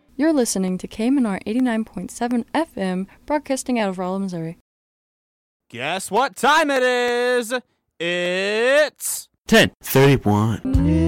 You're listening to KMNR 89.7 FM, broadcasting out of Rolla, Missouri. Guess what time it is? It's 10:31.